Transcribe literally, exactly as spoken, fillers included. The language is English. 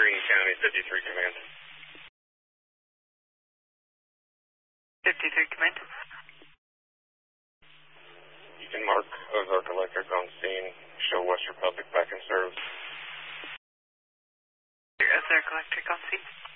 Greene County, fifty-three Command. fifty-three Command. You can mark Ozark Electric on scene, show West Republic back in service. Ozark Electric on scene.